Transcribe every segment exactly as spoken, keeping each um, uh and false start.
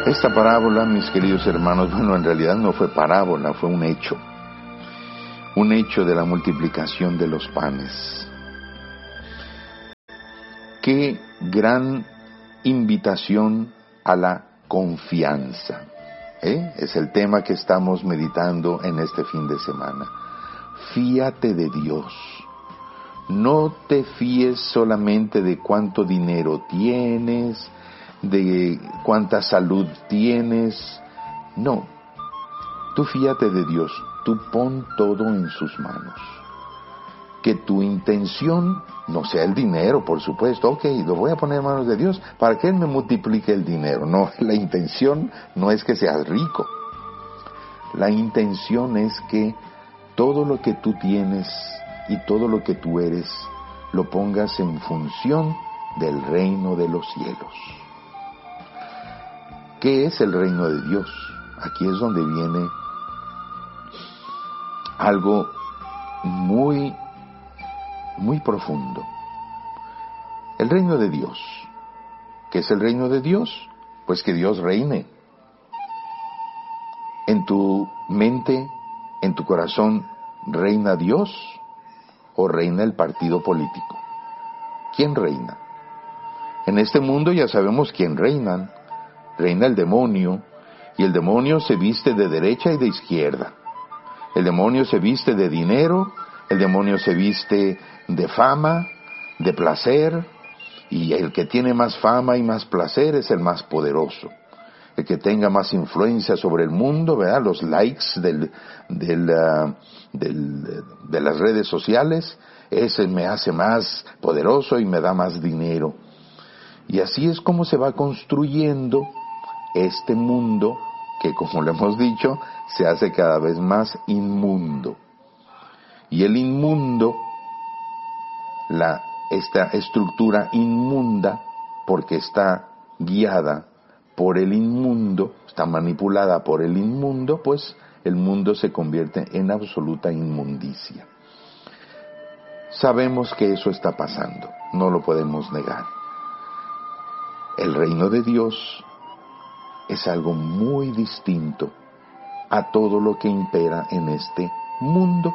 Esta parábola, mis queridos hermanos, bueno, en realidad no fue parábola, fue un hecho. Un hecho de la multiplicación de los panes. Qué gran invitación a la confianza. ¿eh? Es el tema que estamos meditando en este fin de semana. Fíate de Dios. No te fíes solamente de cuánto dinero tienes, de cuánta salud tienes. No, tú fíate de Dios, tú pon todo en sus manos. Que tu intención no sea el dinero, por supuesto. Ok, lo voy a poner en manos de Dios para que Él me multiplique el dinero. No, la intención no es que seas rico. La intención es que todo lo que tú tienes y todo lo que tú eres lo pongas en función del reino de los cielos. ¿Qué es el reino de Dios? Aquí es donde viene algo muy, muy profundo. El reino de Dios. ¿Qué es el reino de Dios? Pues que Dios reine. En tu mente, en tu corazón, ¿reina Dios o reina el partido político? ¿Quién reina? En este mundo ya sabemos quién reina. Reina el demonio, y el demonio se viste de derecha y de izquierda. El demonio se viste de dinero, el demonio se viste de fama, de placer, y el que tiene más fama y más placer es el más poderoso. El que tenga más influencia sobre el mundo, ¿verdad? Los likes del, del, uh, del, de las redes sociales, ese me hace más poderoso y me da más dinero. Y así es como se va construyendo este mundo que, como lo hemos dicho, se hace cada vez más inmundo. Y el inmundo, la, esta estructura inmunda, porque está guiada por el inmundo, está manipulada por el inmundo, pues el mundo se convierte en absoluta inmundicia. Sabemos que eso está pasando, no lo podemos negar. El reino de Dios es algo muy distinto a todo lo que impera en este mundo.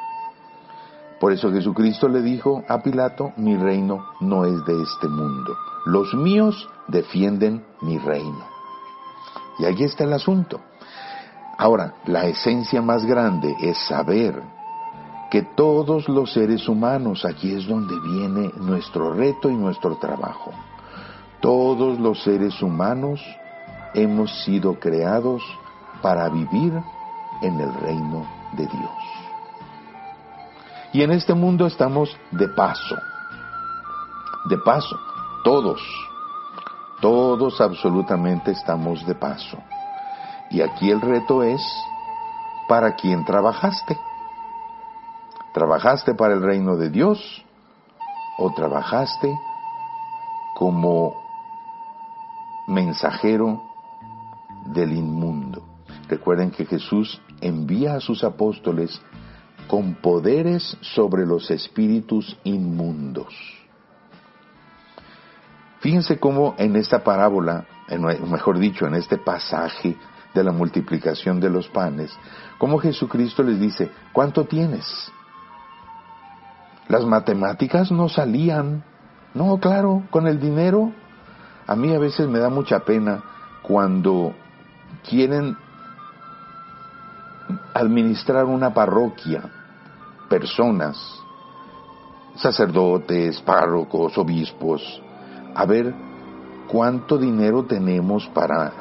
Por eso Jesucristo le dijo a Pilato, mi reino no es de este mundo. Los míos defienden mi reino. Y ahí está el asunto. Ahora, la esencia más grande es saber que todos los seres humanos, aquí es donde viene nuestro reto y nuestro trabajo. Todos los seres humanos hemos sido creados para vivir en el reino de Dios. Y en este mundo estamos de paso. De paso. Todos. Todos absolutamente estamos de paso. Y aquí el reto es, ¿para quién trabajaste? ¿Trabajaste para el reino de Dios? ¿O trabajaste como mensajero del inmundo? Recuerden que Jesús envía a sus apóstoles con poderes sobre los espíritus inmundos. Fíjense cómo en esta parábola, en, mejor dicho, en este pasaje de la multiplicación de los panes, cómo Jesucristo les dice, ¿cuánto tienes? Las matemáticas no salían. No, claro, con el dinero. A mí a veces me da mucha pena cuando quieren administrar una parroquia, personas, sacerdotes, párrocos, obispos, a ver cuánto dinero tenemos para,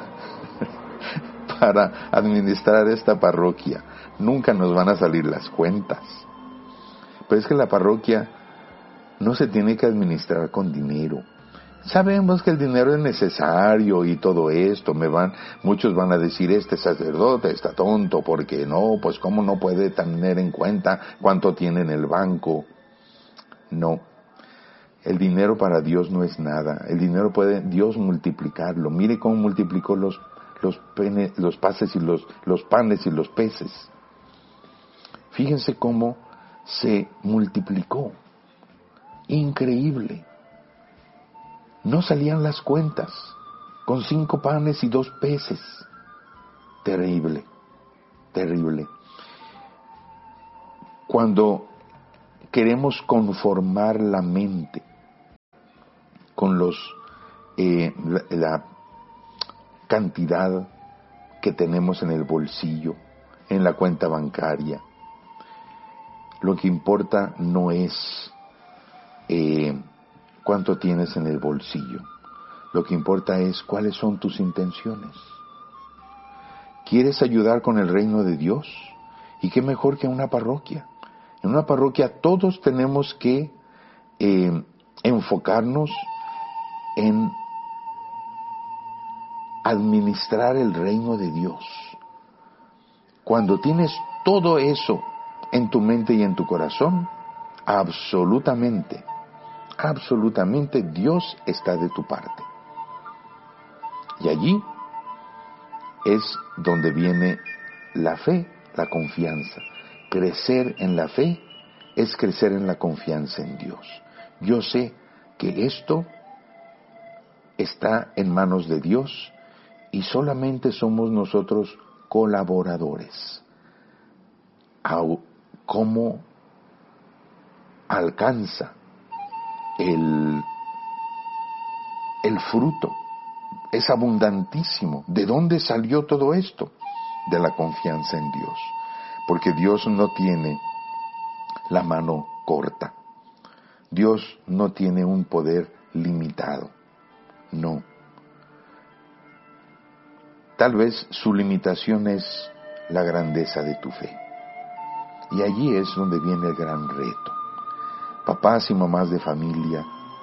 para administrar esta parroquia. Nunca nos van a salir las cuentas. Pero es que la parroquia no se tiene que administrar con dinero. Sabemos que el dinero es necesario y todo esto, me van, muchos van a decir, este sacerdote está tonto, porque no, pues cómo no puede tener en cuenta cuánto tiene en el banco. No, el dinero para Dios no es nada, el dinero puede Dios multiplicarlo. Mire cómo multiplicó los, los, pene, los, pases y los, los panes y los peces. Fíjense cómo se multiplicó, increíble. No salían las cuentas. con cinco panes y dos peces. Terrible, terrible. Cuando queremos conformar la mente con los eh, la, la cantidad que tenemos en el bolsillo, en la cuenta bancaria, lo que importa no es eh, cuánto tienes en el bolsillo. Lo que importa es cuáles son tus intenciones. ¿Quieres ayudar con el reino de Dios? ¿Y qué mejor que una parroquia? En una parroquia todos tenemos que eh, enfocarnos en administrar el reino de Dios. Cuando tienes todo eso en tu mente y en tu corazón, absolutamente, absolutamente Dios está de tu parte. Y allí es donde viene la fe, la confianza. Crecer en la fe es crecer en la confianza en Dios. Yo sé que esto está en manos de Dios y solamente somos nosotros colaboradores. ¿Cómo alcanza el, el fruto? Es abundantísimo. ¿De dónde salió todo esto? De la confianza en Dios. Porque Dios no tiene la mano corta. Dios no tiene un poder limitado. No. Tal vez su limitación es la grandeza de tu fe. Y allí es donde viene el gran reto. Papás y mamás de familia,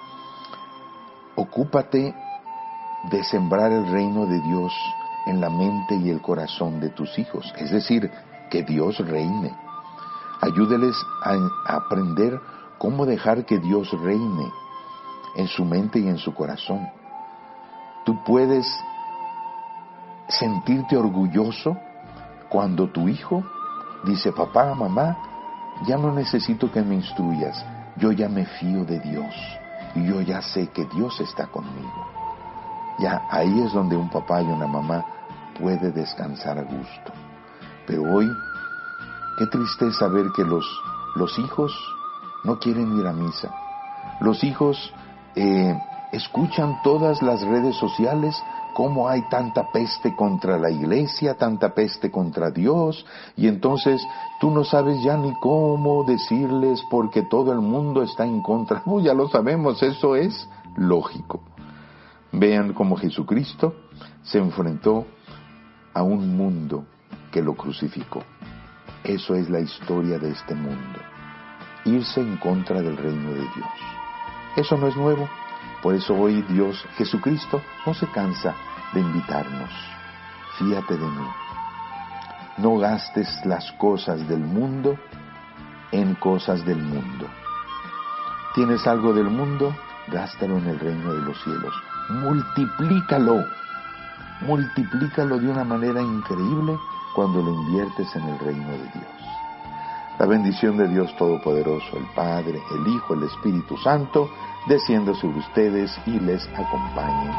ocúpate de sembrar el reino de Dios en la mente y el corazón de tus hijos. Es decir, que Dios reine. Ayúdeles a aprender cómo dejar que Dios reine en su mente y en su corazón. Tú puedes sentirte orgulloso cuando tu hijo dice: papá, mamá, ya no necesito que me instruyas, yo ya me fío de Dios y yo ya sé que Dios está conmigo. Ya ahí es donde un papá y una mamá puede descansar a gusto. Pero hoy, qué tristeza ver que los, los hijos no quieren ir a misa. Los hijos eh, escuchan todas las redes sociales cómo hay tanta peste contra la iglesia, tanta peste contra Dios, y entonces tú no sabes ya ni cómo decirles porque todo el mundo está en contra. Uh, ya lo sabemos, eso es lógico. Vean cómo Jesucristo se enfrentó a un mundo que lo crucificó. Eso es la historia de este mundo. Irse en contra del reino de Dios. Eso no es nuevo. Por eso hoy Dios, Jesucristo, no se cansa de invitarnos. Fíate de mí. No gastes las cosas del mundo en cosas del mundo. ¿Tienes algo del mundo? Gástalo en el reino de los cielos. Multiplícalo. Multiplícalo de una manera increíble cuando lo inviertes en el reino de Dios. La bendición de Dios Todopoderoso, el Padre, el Hijo, el Espíritu Santo, descienda sobre ustedes y les acompañe